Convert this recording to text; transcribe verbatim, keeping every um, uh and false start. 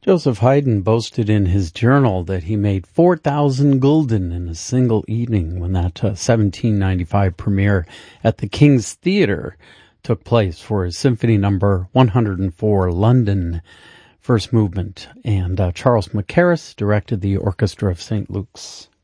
Joseph Haydn boasted in his journal that he made four thousand gulden in a single evening when that uh, seventeen ninety-five premiere at the King's Theatre took place for his Symphony Number one hundred four, London, first movement. And uh, Charles Mackerras directed the Orchestra of Saint Luke's.